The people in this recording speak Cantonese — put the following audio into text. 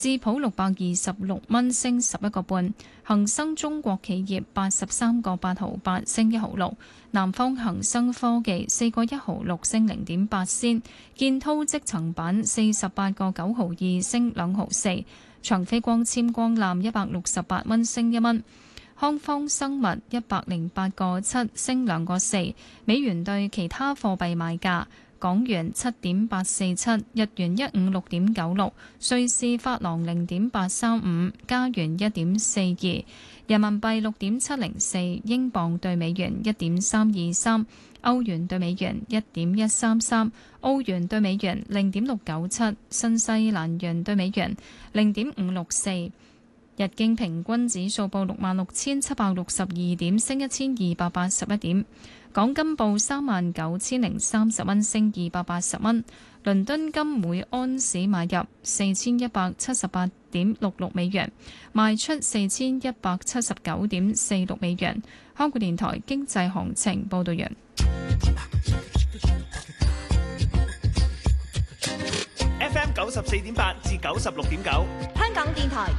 智普626蚊升11個半，恒生中國企業83個8毫8升1毫6，南方恒生科技4個1毫6升0.8仙，建滔積層板48個9毫2升2毫4，長飛光纖光纜168蚊升1蚊，康方生物108個7升2個4，美元對其他貨幣賣價。港元7.847，日元156.96，瑞士法郎0.835，加元1.42，人民幣6.704，英鎊對美元1.323，歐元對美元1.133，澳元對美元0.697，新西蘭元對美元0.564。日經平均指數報66,762點，升1281點。港金報39,030蚊，升280蚊。倫敦金每安士買入4178.66美元，賣出4179.46美元。香港電台經濟行情報道完。 FM 94.8至96.9， 香港電台